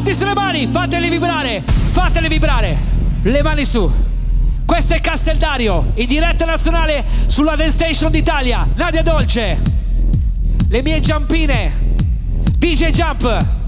tutti sulle mani, fatele vibrare, le mani su. Questo è Casteldario, in diretta nazionale sulla Dance Station d'Italia. Nadia Dolce, le mie giampine, DJ Jump.